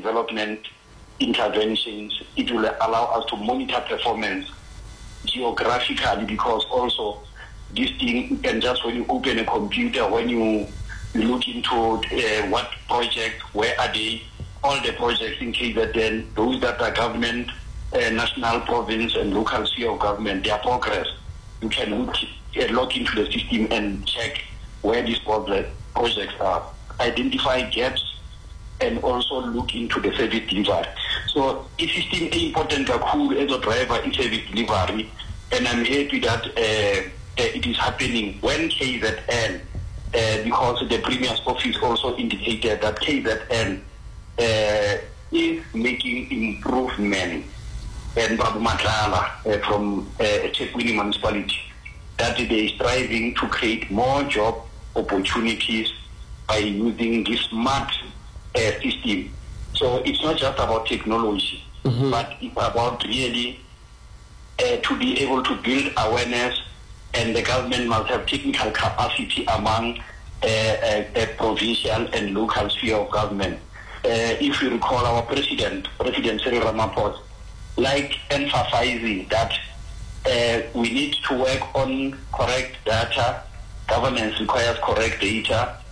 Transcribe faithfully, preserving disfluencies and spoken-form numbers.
development interventions. It will allow us to monitor performance geographically, because also this thing, and just when you open a computer, when you, you look into uh, what project, where are they, all the projects in K Z N, those that are government, uh, national, province, and local sphere of government, their progress, you can look, uh, log into the system and check where these project, projects are, identify gaps, and also look into the service delivery. So it is still important as a driver in service delivery, and I'm happy that uh, uh, it is happening when K Z N, uh, because the Premier's office also indicated that K Z N uh, is making improvement. And Babu Matlala uh, from uh, eThekwini municipality, that they are striving to create more job opportunities by using this smart uh, system. So it's not just about technology, mm-hmm. but it's about really uh, to be able to build awareness, and the government must have technical capacity among uh, uh, uh, provincial and local sphere of government. Uh, if you recall, our president, President Cyril Ramaphosa, like emphasizing that uh, we need to work on correct data, governance requires correct data,